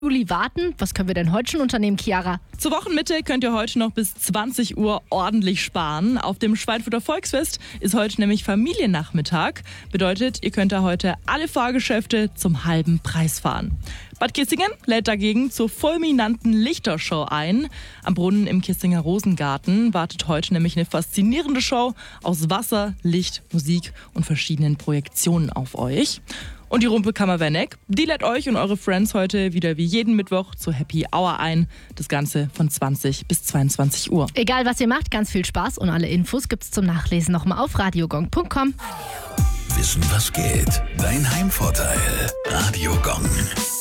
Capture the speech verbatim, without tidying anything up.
Juli warten. Was können wir denn heute schon unternehmen, Chiara? Zur Wochenmitte könnt ihr heute noch bis zwanzig Uhr ordentlich sparen. Auf dem Schweinfurter Volksfest ist heute nämlich Familiennachmittag. Bedeutet, ihr könnt da heute alle Fahrgeschäfte zum halben Preis fahren. Bad Kissingen lädt dagegen zur fulminanten Lichtershow ein. Am Brunnen im Kissinger Rosengarten wartet heute nämlich eine faszinierende Show aus Wasser, Licht, Musik und verschiedenen Projektionen auf euch. Und die Rumpelkammer Werneck, die lädt euch und eure Friends heute wieder wie jeden Mittwoch zur Happy Hour ein. Das Ganze von zwanzig bis zweiundzwanzig Uhr. Egal was ihr macht, ganz viel Spaß und alle Infos gibt's zum Nachlesen nochmal auf radiogong punkt com. Wissen, was geht? Dein Heimvorteil. Radiogong.